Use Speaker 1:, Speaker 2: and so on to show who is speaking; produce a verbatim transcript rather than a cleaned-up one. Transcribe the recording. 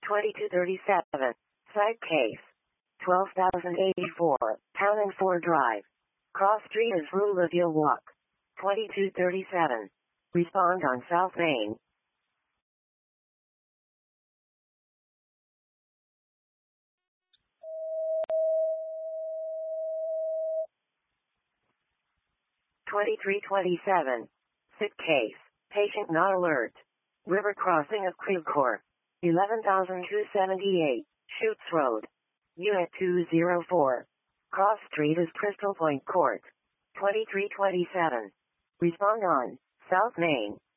Speaker 1: twenty-two thirty-seven. Site case. twelve thousand eighty-four. Town and Ford Drive. Cross Street is Ruleville Walk. twenty-two thirty-seven. Respond on South Main. twenty-three twenty-seven. Sick case. Patient not alert. River crossing of Creve eleven thousand two hundred seventy-eight. Shoots Road. Unit two oh four. Cross Street is Crystal Point Court. twenty-three twenty-seven. Respond on South Main.